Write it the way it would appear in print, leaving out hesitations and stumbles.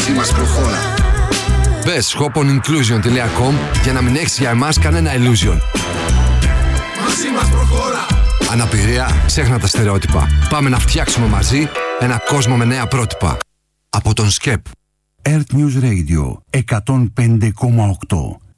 μαζί μας προχώρα. Μπες shoponinclusion.com για να μην έχεις για εμάς κανένα illusion. Μαζί μας προχώρα. Αναπηρία, ξέχνα τα στερεότυπα. Πάμε να φτιάξουμε μαζί ένα κόσμο με νέα πρότυπα. Από τον ΣΚΕΠ. Earth News Radio 105,8.